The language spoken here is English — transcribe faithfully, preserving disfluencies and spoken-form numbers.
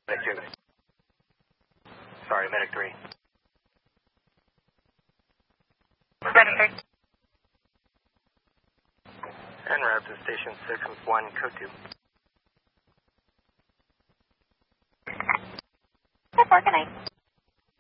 Medic two. Sorry, Medic three. Medic three. En route to Station six with one, code two. Good work, good night.